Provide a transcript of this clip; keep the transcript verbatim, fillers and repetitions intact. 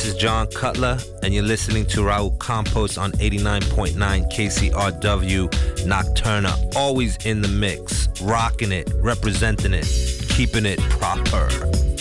This is John Cutler, and you're listening to Raul Campos on eighty-nine point nine K C R W Nocturna. Always in the mix, rocking it, representing it, keeping it proper.